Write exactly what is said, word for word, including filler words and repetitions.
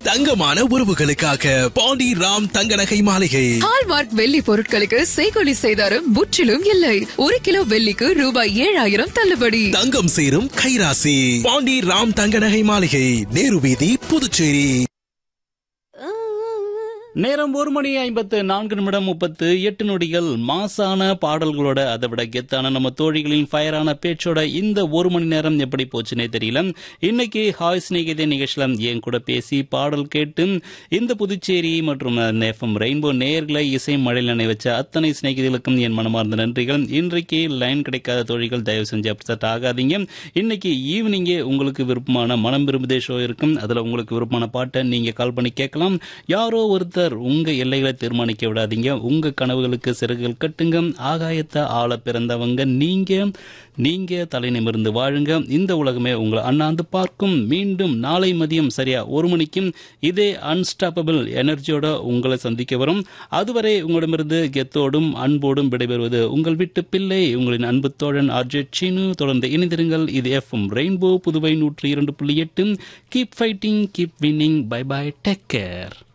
தங்கமான உறவுகளுக்காக பாண்டி ராம் தங்க நகை மாளிகை. ஹால்மார்க் வெள்ளி பொருட்களுக்கு செய்கொலி செய்தாரும் முற்றிலும் இல்லை. ஒரு கிலோ வெள்ளிக்கு ரூபாய் ஏழாயிரம் தள்ளுபடி. தங்கம் சேரும் கைராசி பாண்டி ராம் தங்க நகை மாளிகை, நேரு வீதி, புதுச்சேரி. நேரம் ஒரு மணி ஐம்பத்து நான்கு நிமிடம் முப்பத்து எட்டு நொடிகள். மாசான பாடல்களோட அதை விட கெத்தான நம்ம தோழிகளின் ஃபயரான பேச்சோட இந்த ஒரு மணி நேரம் எப்படி போச்சுன்னே தெரியல. இன்னைக்கு ஹாய் ஸ்நேகிதே நிகழ்ச்சியில் என் கூட பேசி பாடல் கேட்டு இந்த புதுச்சேரி மற்றும் எஃப்எம் ரெயின்போ நேர்களை இசை மழையில் நினைவச்ச அத்தனை ஸ்நேகிதர்களுக்கும் என் மனமார்ந்த நன்றிகள். இன்றைக்கு லைன் கிடைக்காத தோழிகள் தயவு செஞ்சு அப்செட் ஆகாதீங்க. இன்னைக்கு ஈவினிங்கே உங்களுக்கு விருப்பமான மனம் விரும்புதே ஷோ இருக்கும். அதில் உங்களுக்கு விருப்பமான பாட்டை நீங்க கால் பண்ணி கேட்கலாம். யாரோ ஒருத்தர் உங்க எல்லைகளை தீர்மானிக்க விடாதீங்க. உங்க கனவுகளுக்கு சிறகுகள் கட்டுங்க. ஆகாயத்தை ஆள பிறந்தவங்க நீங்க நீங்க தலை நிமிர்ந்து வாழுங்க. இந்த உலகமே உங்களை அண்ணாந்து பார்க்கும். மீண்டும் நாளை மதியம் சரியா ஒரு மணிக்கும் இதே அன்ஸ்டாப்பபிள் எனர்ஜியோட உங்களை சந்திக்க வரும். அதுவரை உங்களிடமிருந்து கெத்தோடும் அன்போடும் விடைபெறுவது உங்கள் வீட்டு பிள்ளை, உங்களின் அன்பு தோழன் ஆர்ஜே சீனு. தொடர்ந்து இணைந்திருங்கள். இது எஃப்எம் ரெயின்போ புதுவை நூற்றி இரண்டு புள்ளி எட்டு. Keep fighting, keep winning. By by, take care.